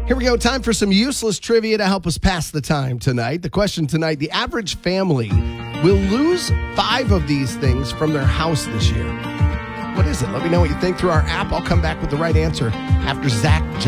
Here we go. Time for some useless trivia to help us pass the time tonight. The question tonight, the average family will lose 5 of these things from their house this year. What is it? Let me know what you think through our app. I'll come back with the right answer after Zach